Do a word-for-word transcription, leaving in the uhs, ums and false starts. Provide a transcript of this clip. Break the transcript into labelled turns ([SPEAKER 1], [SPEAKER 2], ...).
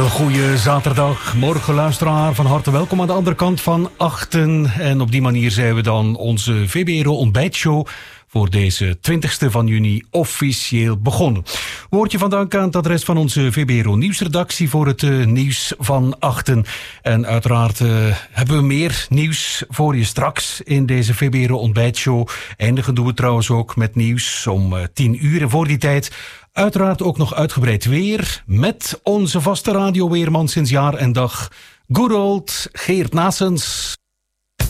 [SPEAKER 1] hele goede zaterdagmorgen, luisteraar. Van harte welkom aan de andere kant van achten. En op die manier zijn we dan onze V B R O ontbijtshow voor deze twintigste van juni officieel begonnen. Woordje van dank aan het adres van onze V B R O nieuwsredactie voor het uh, nieuws van achten. En uiteraard uh, hebben we meer nieuws voor je straks in deze V B R O ontbijtshow. Eindigen doen we trouwens ook met nieuws om uh, tien uur. En voor die tijd uiteraard ook nog uitgebreid weer met onze vaste radioweerman sinds jaar en dag, good old Geert Naessens.